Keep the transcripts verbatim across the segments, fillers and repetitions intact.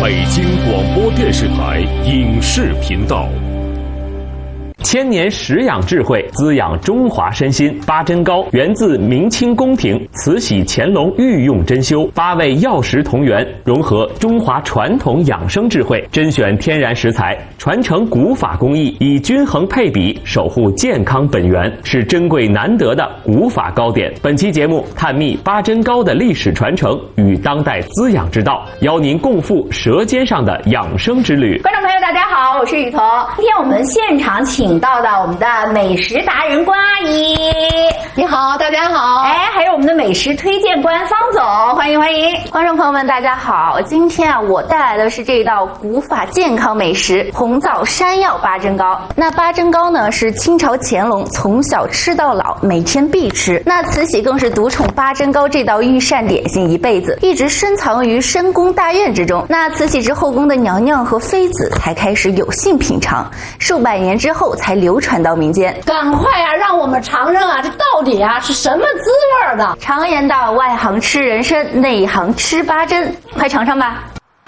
北京广播电视台影视频道。 千年食养智慧，滋养中华身心。八珍糕源自明清宫廷慈禧乾隆御用珍馐，八味药食同源，融合中华传统养生智慧，甄选天然食材，传承古法工艺，以均衡配比守护健康本源，是珍贵难得的古法糕点。本期节目探秘八珍糕的历史传承与当代滋养之道，邀您共赴舌尖上的养生之旅。 观众朋友，大家好，我是雨桐。今天我们现场请到的我们的美食达人关阿姨， 你好，大家好。 哎，还有我们的美食推荐官方总，欢迎欢迎。 观众朋友们，大家好。今天啊，我带来的是这道古法健康美食红枣山药八珍糕。那八珍糕呢，是清朝乾隆从小吃到老，每天必吃。那慈禧更是独宠八珍糕这道御膳点心一辈子，一直深藏于深宫大院之中。那慈禧之后宫的娘娘和妃子才开始有幸品尝，数百年之后才流传到民间。 赶快啊，让我们尝尝啊，这到底啊是什么滋味的？ 常言道，外行吃人参，内行吃八珍，快尝尝吧。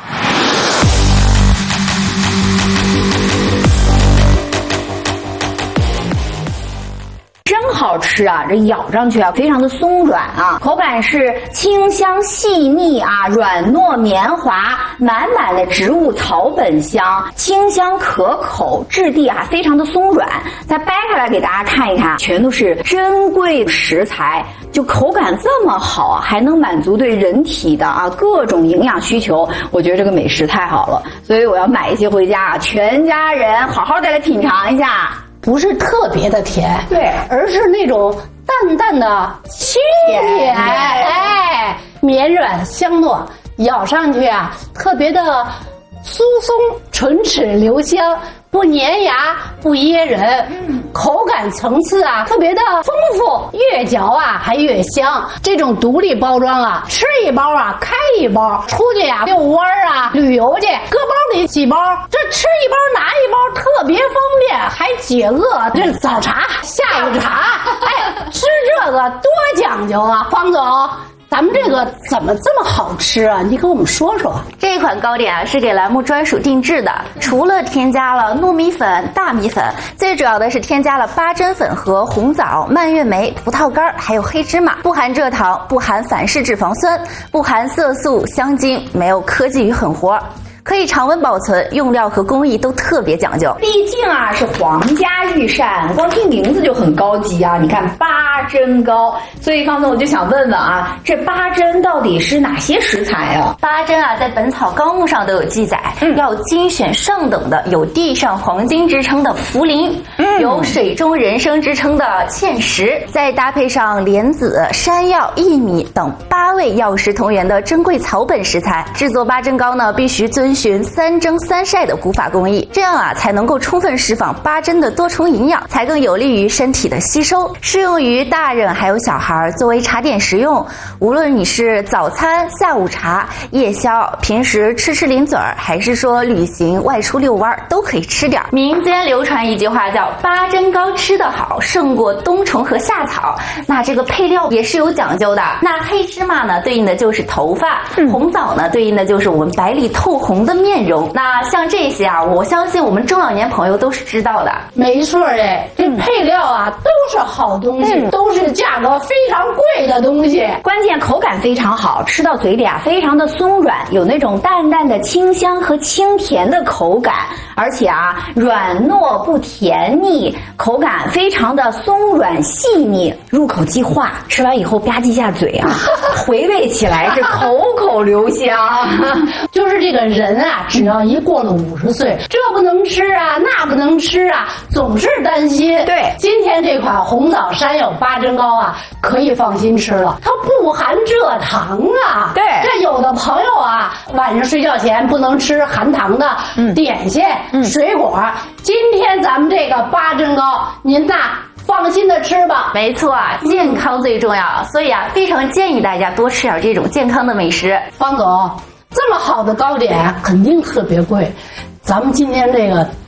真好吃啊，这咬上去啊非常的松软啊，口感是清香细腻啊，软糯绵滑，满满的植物草本香，清香可口，质地啊非常的松软。再掰开来给大家看一看，全都是珍贵食材，就口感这么好啊，还能满足对人体的啊各种营养需求，我觉得这个美食太好了，所以我要买一些回家，全家人好好再来品尝一下。 不是特别的甜， 对， 而是那种淡淡的清甜，哎，绵软香糯，咬上去啊，特别的酥松，唇齿留香，不粘牙，不噎人，嗯，口感层次啊特别的丰富，越嚼啊还越香。这种独立包装啊，吃一包啊开一包，出去啊遛弯啊旅游去，搁包里几包，这吃一包拿一包，特别方便，还解饿。这早茶下午茶，哎，吃这个多讲究啊，方总。咱们这个怎么这么好吃啊？你给我们说说。 这款糕点啊是给栏目专属定制的，除了添加了糯米粉、大米粉，最主要的是添加了八珍粉和红枣、蔓越莓、葡萄干还有黑芝麻，不含蔗糖，不含反式脂肪酸，不含色素、香精，没有科技与狠活。可以常温保存，用料和工艺都特别讲究。 毕竟啊是皇家御膳，光听名字就很高级啊！你看八珍糕，所以方总我就想问问啊，这八珍到底是哪些食材啊？ 八珍啊，在《本草纲目》上都有记载，嗯、要精选上等的，有地上黄金之称的茯苓，嗯、有水中人参之称的芡实，再搭配上莲子、山药、薏米等八味药食同源的珍贵草本食材，制作八珍糕呢，必须遵循三蒸三晒的古法工艺，这样啊才能够充分释放八珍的多重营养，才更有利于身体的吸收，适用于大人还有小孩作为茶点食用。无论你是早餐、下午茶、夜宵，平时吃吃零嘴儿，还是说旅行外出遛弯，都可以吃点。民间流传一句话叫八珍糕吃得好胜过冬虫和夏草，那这个配料也是有讲究的。那黑芝麻呢对应的就是头发，嗯、红枣呢对应的就是我们白里透红的面容。那像这些啊，我相信我们中老年朋友都是知道的。 没错哎，这配料啊都是好东西，嗯、都是价格非常贵的东西。 关键口感非常好，吃到嘴里啊非常的松软，有那种淡淡的清香和清甜的口感，而且啊软糯不甜腻，口感非常的松软细腻，入口即化，吃完以后吧唧一下嘴啊，回味起来是口口留香。 就是这个人啊，只要一过了五十岁，这不能吃啊，那不能吃啊，总是担心。 对， 今天这款红枣山药八珍糕啊，可以放心吃了，它不含蔗糖啊。 对， 这有的朋友啊，晚上睡觉前不能吃含糖的点心、嗯、水果。今天咱们这个八珍糕，您呐放心的吃吧。 没错啊，健康最重要，嗯、所以啊，非常建议大家多吃点这种健康的美食。 方总，这么好的糕点肯定特别贵，咱们今天这个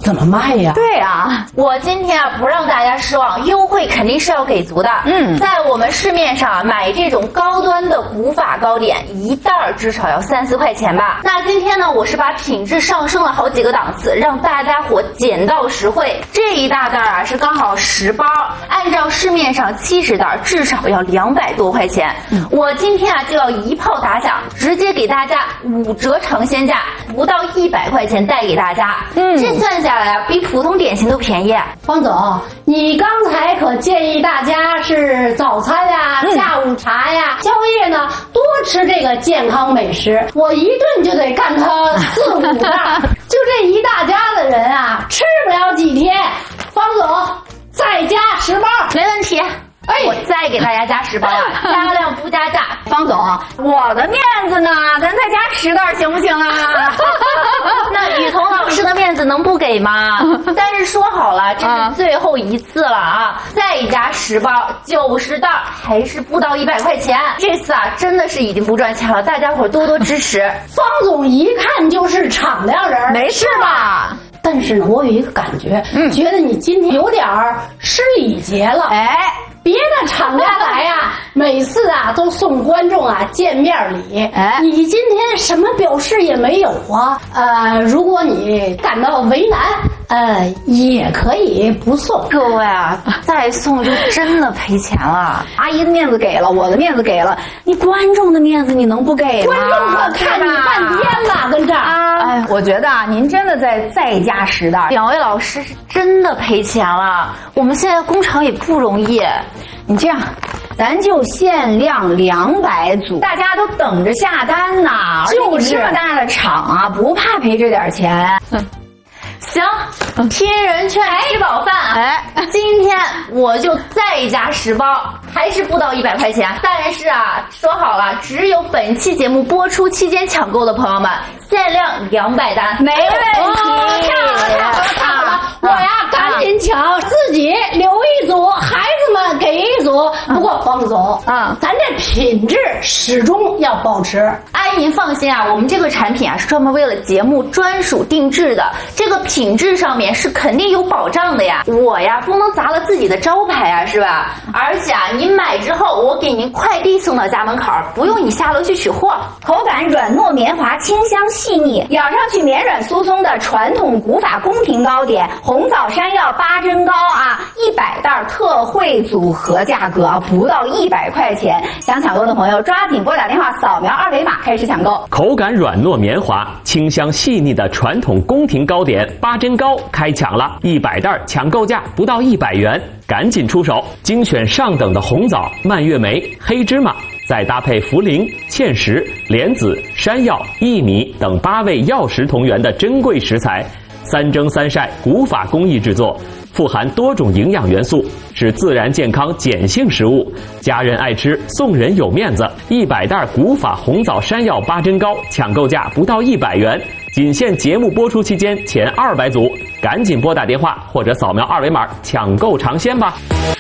怎么卖呀？ 对啊， 我今天啊不让大家失望，优惠肯定是要给足的。嗯，在我们市面上啊买这种高端的古法糕点，一袋儿至少要三四块钱吧。那今天呢，我是把品质上升了好几个档次，让大家伙捡到实惠。这一大袋啊是刚好十包，按照市面上七十袋至少要两百多块钱。嗯，我今天啊就要一炮打响，直接给大家五折尝鲜价，不到一百块钱带给大家。嗯，这算下来啊比普通点心都便宜。 方总，你刚才可建议大家是早餐呀、嗯、下午茶呀、宵夜呢多吃这个健康美食。我一顿就得干它四五袋，就这一大家子人啊，吃不了几天。方总，再加十包， 没问题。哎，我再给大家加十包啊，加量不加价。 方总，我的面子呢？咱再加十袋行不行啊？ 那雨桐老师的面子能不给吗？但是说好了，这是最后一次了啊！再加十包，九十袋，还是不到一百块钱。这次啊，真的是已经不赚钱了，大家伙多多支持。 方总一看就是敞亮人， 没事吧？ 但是呢，我有一个感觉，嗯，觉得你今天有点失礼节了。 哎， 别的厂家来呀，每次啊都送观众啊见面礼，哎，你今天什么表示也没有啊？呃，如果你感到为难，呃，也可以不送。 各位啊，再送就真的赔钱了。 阿姨的面子给了，我的面子给了，你观众的面子你能不给吗？ 观众可看你半天了，跟这儿啊。 哎，我觉得啊，您真的在再加十袋。 两位老师是真的赔钱了，我们现在工厂也不容易。 你这样，咱就限量两百组，大家都等着下单呢。 就是这么大的厂啊，不怕赔这点钱。 行，听人劝，吃饱饭啊！哎，今天我就再加十包，还是不到一百块钱。但是啊，说好了，只有本期节目播出期间抢购的朋友们，限量两百单， 没问题。 哦、太好了，太好了，太好了！我呀，赶紧抢，自己留一组，孩子们给一组。不过方总，啊、嗯，咱这品质始终要保持。 阿姨您放心啊，我们这个产品啊是专门为了节目专属定制的，这个品质上面是肯定有保障的呀。我呀不能砸了自己的招牌啊，是吧？而且啊，您买之后我给您快递送到家门口，不用你下楼去取货。 口感软糯绵滑，清香细腻，咬上去绵软酥松的传统古法宫廷糕点，红枣山药八珍糕啊，一百袋特惠组合价格啊，不到一百块钱。想抢购的朋友抓紧拨打电话，扫描二维码开始抢购。 口感软糯绵滑，清香细腻的传统宫廷糕点八珍糕开抢了，一百袋抢购价不到一百元，赶紧出手！精选上等的红枣、蔓越莓、黑芝麻，再搭配茯苓、芡实、莲子、山药、薏米等八味药食同源的珍贵食材，三蒸三晒，古法工艺制作，富含多种营养元素，是自然健康碱性食物，家人爱吃，送人有面子。一百袋古法红枣山药八珍糕，抢购价不到一百元，仅限节目播出期间前二百组，赶紧拨打电话或者扫描二维码抢购尝鲜吧。